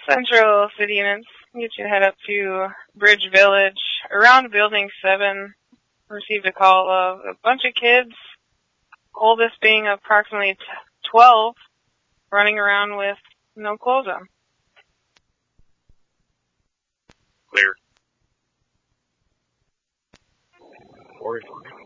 Central City units. You should head up to Bridge Village. Around Building 7, received a call of a bunch of kids, oldest being approximately 12, running around with no clothes on. Clear. 4